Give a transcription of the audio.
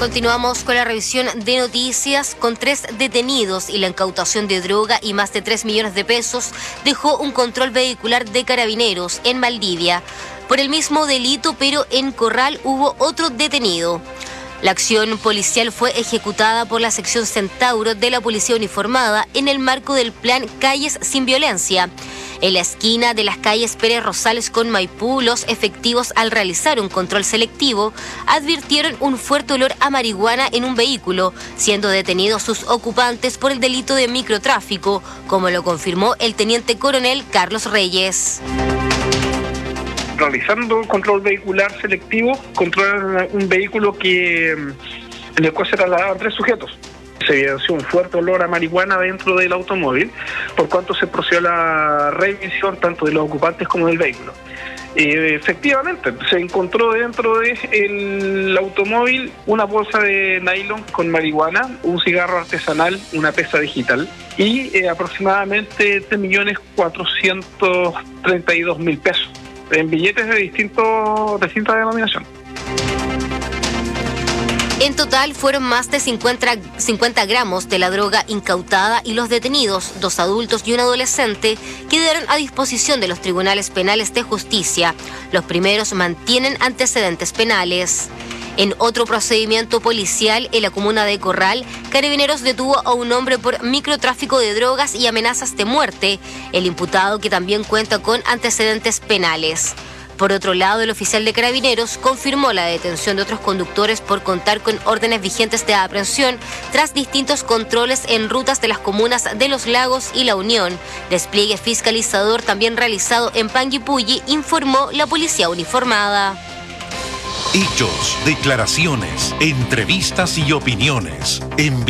Continuamos con la revisión de noticias. Con 3 detenidos y la incautación de droga y más de 3 millones de pesos, dejó un control vehicular de Carabineros en Valdivia. Por el mismo delito, pero en Corral hubo otro detenido. La acción policial fue ejecutada por la sección Centauro de la Policía Uniformada en el marco del plan Calles sin Violencia. En la esquina de las calles Pérez Rosales con Maipú, los efectivos, al realizar un control selectivo, advirtieron un fuerte olor a marihuana en un vehículo, siendo detenidos sus ocupantes por el delito de microtráfico, como lo confirmó el teniente coronel Carlos Reyes. Realizando control vehicular selectivo, controlan un vehículo en el cual se trasladaban 3 sujetos. Se evidenció un fuerte olor a marihuana dentro del automóvil, por cuanto se procedió a la revisión tanto de los ocupantes como del vehículo. Efectivamente, se encontró dentro del automóvil una bolsa de nylon con marihuana, un cigarro artesanal, una pesa digital y aproximadamente 3.432.000 pesos en billetes de distinta denominación. En total fueron más de 50 gramos de la droga incautada y los detenidos, 2 adultos y un adolescente, quedaron a disposición de los tribunales penales de justicia. Los primeros mantienen antecedentes penales. En otro procedimiento policial en la comuna de Corral, Carabineros detuvo a un hombre por microtráfico de drogas y amenazas de muerte, el imputado que también cuenta con antecedentes penales. Por otro lado, el oficial de Carabineros confirmó la detención de otros conductores por contar con órdenes vigentes de aprehensión tras distintos controles en rutas de las comunas de Los Lagos y La Unión. Despliegue fiscalizador también realizado en Panguipulli, informó la Policía Uniformada. Hechos, declaraciones, entrevistas y opiniones.